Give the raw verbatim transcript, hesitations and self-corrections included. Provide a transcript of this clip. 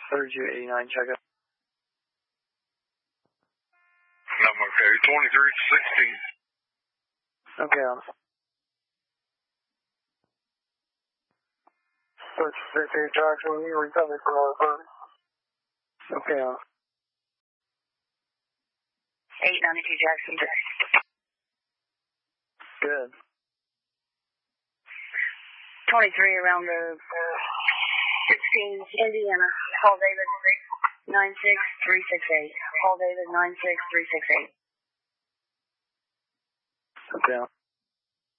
thirty-two eighty-nine, check up. I'm okay, twenty-three sixteen. Okay, on. thirty-two Jackson, you recovery for our thirty. Okay, on. eight ninety-two Jackson. Good. twenty-three around the uh, sixteen Indiana. Call David nine six three six eight. Call David nine six three six eight. Okay.